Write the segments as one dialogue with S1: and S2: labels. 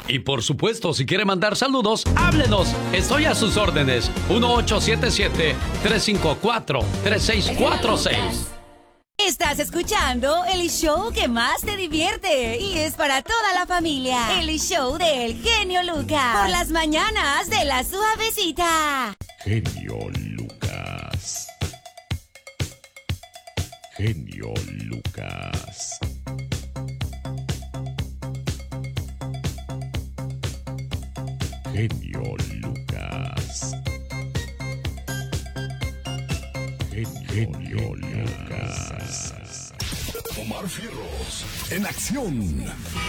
S1: Y por supuesto, si quiere mandar saludos, háblenos. Estoy a sus órdenes. 1877-354-3646.
S2: Estás escuchando el show que más te divierte y es para toda la familia. El show del genio Lucas. Por las mañanas de La Suavecita.
S3: Genio Lucas. Genio Lucas. Genio Lucas. Genio Lucas.
S4: Omar Fierros en acción.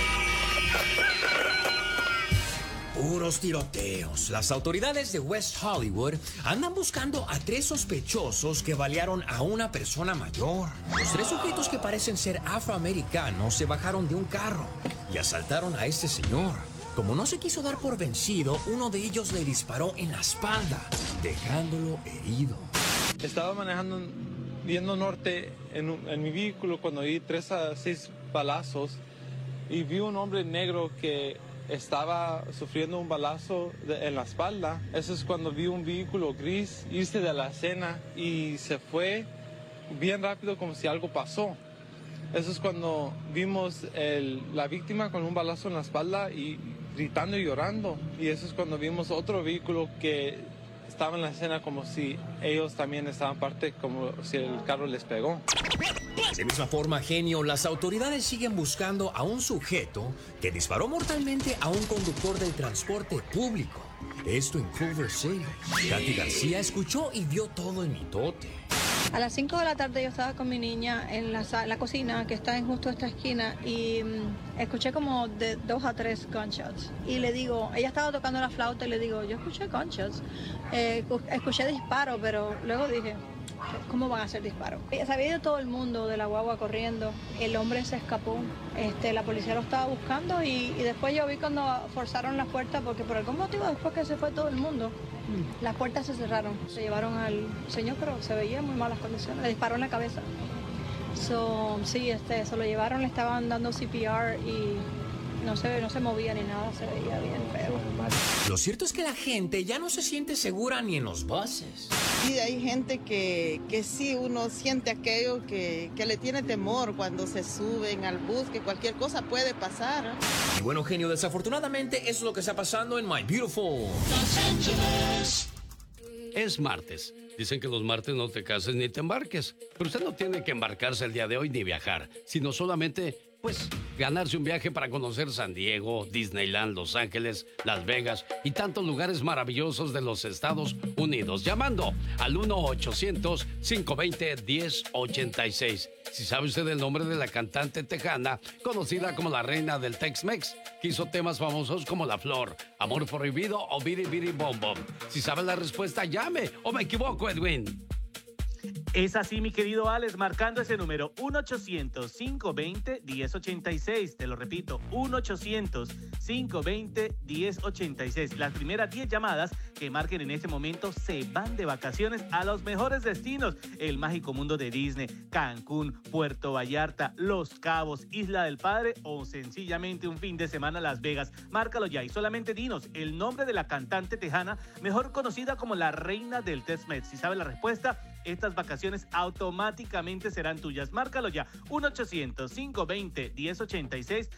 S5: Puros tiroteos. Las autoridades de West Hollywood andan buscando a 3 sospechosos que balearon a una persona mayor. Los 3 sujetos, que parecen ser afroamericanos, se bajaron de un carro y asaltaron a este señor. Como no se quiso dar por vencido, uno de ellos le disparó en la espalda, dejándolo herido.
S6: Estaba manejando yendo norte en mi vehículo cuando vi 3 a 6 balazos y vi un hombre negro que estaba sufriendo un balazo en la espalda. Eso es cuando vi un vehículo gris irse de la escena y se fue bien rápido como si algo pasó. Eso es cuando vimos la víctima con un balazo en la espalda y gritando y llorando. Y eso es cuando vimos otro vehículo que estaba en la escena como si ellos también estaban parte, como si el carro les pegó.
S5: De misma forma, genio, las autoridades siguen buscando a un sujeto que disparó mortalmente a un conductor del transporte público. Esto en Culver City. Katy García escuchó y vio todo el mitote.
S7: A las 5 de la tarde yo estaba con mi niña en la cocina, que está en justo esta esquina, y escuché como de 2 a 3 gunshots. Y le digo, ella estaba tocando la flauta y le digo, yo escuché gunshots, escuché disparos, pero luego dije, ¿cómo van a hacer disparos? Se había ido todo el mundo de la guagua corriendo, el hombre se escapó, la policía lo estaba buscando y después yo vi cuando forzaron las puertas, porque por algún motivo después que se fue todo el mundo, las puertas se cerraron. Se llevaron al señor, pero se veía en muy malas condiciones, le disparó en la cabeza. Sí, se lo llevaron, le estaban dando CPR y no se movía ni nada, se veía bien feo.
S5: Lo cierto es que la gente ya no se siente segura ni en los buses.
S8: Sí, hay gente que sí, uno siente aquello que le tiene temor cuando se suben al bus, que cualquier cosa puede pasar.
S5: Y bueno, genio, desafortunadamente eso es lo que está pasando en My Beautiful Los
S1: Ángeles. Es martes. Dicen que los martes no te cases ni te embarques. Pero usted no tiene que embarcarse el día de hoy ni viajar, sino solamente, pues, ganarse un viaje para conocer San Diego, Disneyland, Los Ángeles, Las Vegas y tantos lugares maravillosos de los Estados Unidos. Llamando al 1-800-520-1086. Si sabe usted el nombre de la cantante tejana, conocida como la reina del Tex-Mex, que hizo temas famosos como La Flor, Amor Prohibido o Biri Biri Bom Bom. Si sabe la respuesta, llame. ¿O me equivoco, Edwin?
S9: Es así, mi querido Alex, marcando ese número 1-800-520-1086. Te lo repito, 1-800-520-1086. Las primeras 10 llamadas que marquen en este momento se van de vacaciones a los mejores destinos: el mágico mundo de Disney, Cancún, Puerto Vallarta, Los Cabos, Isla del Padre o sencillamente un fin de semana a Las Vegas. Márcalo ya y solamente dinos el nombre de la cantante tejana mejor conocida como la reina del Tex-Mex. Si sabes la respuesta, estas vacaciones automáticamente serán tuyas. Márcalo ya, 1-800-520-1086,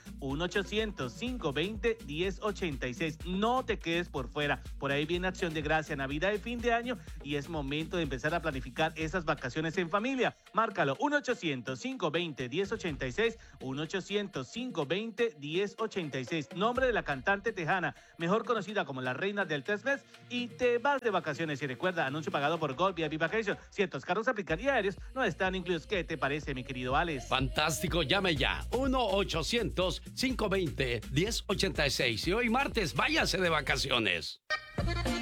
S9: 1-800-520-1086. No te quedes por fuera. Por ahí viene Acción de Gracia, Navidad y fin de año y es momento de empezar a planificar esas vacaciones en familia. Márcalo, 1-800-520-1086, 1-800-520-1086. Nombre de la cantante tejana, mejor conocida como la reina del Tex-Mex, y te vas de vacaciones. Y recuerda, anuncio pagado por Gold VIP Vacation. Ciertos carros aplican y aéreos no están incluidos. ¿Qué te parece, mi querido Alex?
S1: Fantástico, llame ya. 1-800-520-1086. Y hoy martes, váyase de vacaciones.